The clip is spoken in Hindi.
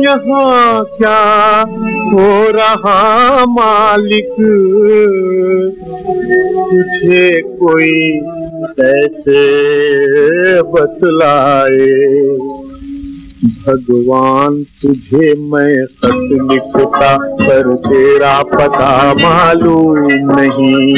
यहाँ क्या हो रहा मालिक, तुझे कोई कैसे बतलाए। भगवान तुझे मैं खत लिखता पर तेरा पता मालूम नहीं।